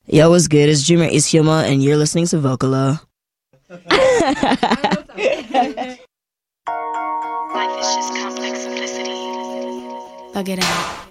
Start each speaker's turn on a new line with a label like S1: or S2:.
S1: Yo, what's good? It's Dreamer Ishioma, and you're listening to Vocala.
S2: Life is just complex simplicity. Bug it out.